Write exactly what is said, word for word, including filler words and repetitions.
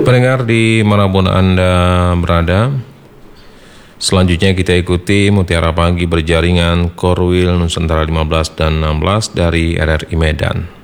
Pendengar di manapun Anda berada, selanjutnya kita ikuti Mutiara Pagi berjaringan Korwil Nusantara lima belas dan enam belas dari R R I Medan.